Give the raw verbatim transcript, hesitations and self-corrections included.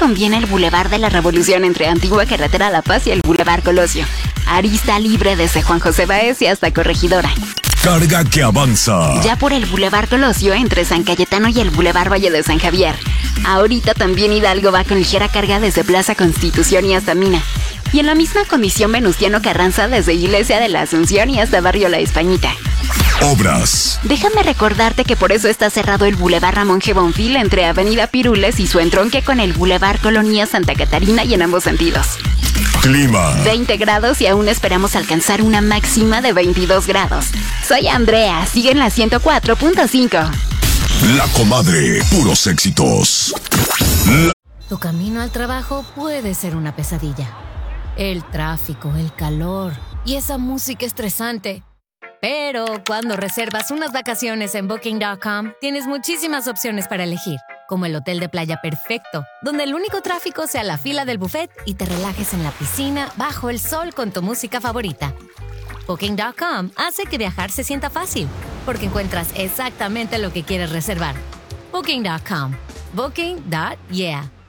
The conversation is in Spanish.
conviene el Boulevard de la Revolución entre Antigua Carretera La Paz y el Boulevard Colosio. Arista libre desde Juan José Báez y hasta Corregidora. Carga que avanza. Ya por el Boulevard Colosio entre San Cayetano y el Boulevard Valle de San Javier. Ahorita también Hidalgo va con ligera carga desde Plaza Constitución y hasta Mina. Y en la misma condición Venustiano Carranza desde Iglesia de la Asunción y hasta Barrio La Españita. Obras. Déjame recordarte que por eso está cerrado el Boulevard Ramón G. Bonfil entre Avenida Pirules y su entronque con el Boulevard Colonia Santa Catarina y en ambos sentidos. Clima. veinte grados y aún esperamos alcanzar una máxima de veintidós grados. Soy Andrea, sigue en la ciento cuatro punto cinco. La Comadre, puros éxitos. La... Tu camino al trabajo puede ser una pesadilla. El tráfico, el calor y esa música estresante. Pero cuando reservas unas vacaciones en Booking punto com, tienes muchísimas opciones para elegir, como el hotel de playa perfecto, donde el único tráfico sea la fila del buffet y te relajes en la piscina bajo el sol con tu música favorita. Booking punto com hace que viajar se sienta fácil, porque encuentras exactamente lo que quieres reservar. Booking punto com. Booking punto yeah.